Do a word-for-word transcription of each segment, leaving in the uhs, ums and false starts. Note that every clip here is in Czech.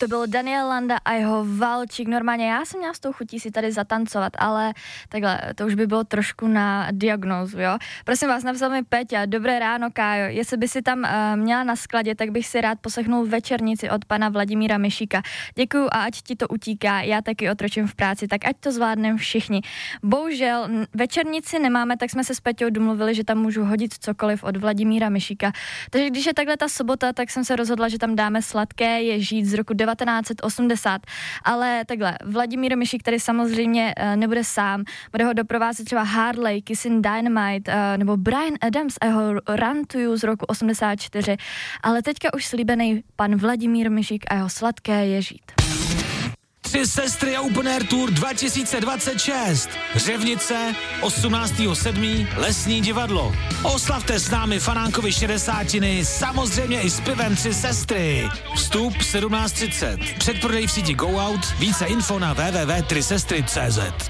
To byl Daniel Landa a jeho Valčík. Normálně já jsem měla s tou chutí si tady zatancovat, ale takhle, to už by bylo trošku na diagnózu, jo. Prosím vás, napsal mi Peťa, dobré ráno, Kájo. Jestli by si tam uh, měla na skladě, tak bych si rád poslechnul Večernici od pana Vladimíra Mišíka. Děkuju a ať ti to utíká, já taky otročím v práci, tak ať to zvládnem všichni. Bohužel Večernici nemáme, tak jsme se s Peťou domluvili, že tam můžu hodit cokoliv od Vladimíra Mišíka. Takže když je takhle ta sobota, tak jsem se rozhodla, že tam dáme Sladké je žít z roku devatenáct set osmdesát. Ale takhle, Vladimír Mišík tady samozřejmě uh, nebude sám. Bude ho doprovázet třeba Harley, Kissin' Dynamite uh, nebo Bryan Adams a jeho Run to You z roku osmdesát čtyři. Ale teďka už slíbený pan Vladimír Mišík a jeho Sladké je žít. Tři sestry Open Air Tour dva tisíce dvacet šest. Řevnice, osmnáctého sedmého Lesní divadlo. Oslavte s námi fanánkovi šedesátiny, samozřejmě i s pivem Tři sestry. Vstup sedmnáct třicet. Předprodej v síti Go Out. Více info na w w w tečka tři sestry tečka c z.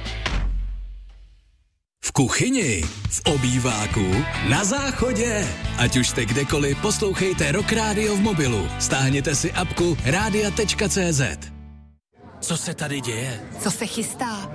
V kuchyni, v obýváku, na záchodě. Ať už jste kdekoliv, poslouchejte Rock Radio v mobilu. Stáhněte si apku rádia tečka cé zet. Co se tady děje? Co se chystá?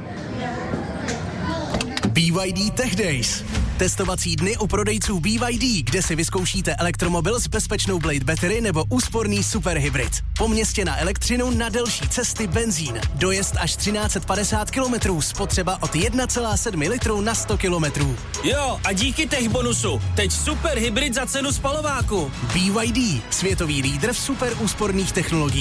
B Y D Tech Days. Testovací dny u prodejců B Y D, kde si vyzkoušíte elektromobil s bezpečnou Blade Battery nebo úsporný superhybrid. Po městě na elektřinu, na delší cesty benzín. Dojezd až třináct set padesát kilometrů, spotřeba od jedna celá sedm litru na sto kilometrů. Jo, a díky tech bonusu. Teď super hybrid za cenu spalováku. B Y D, světový lídr v super úsporných technologiích.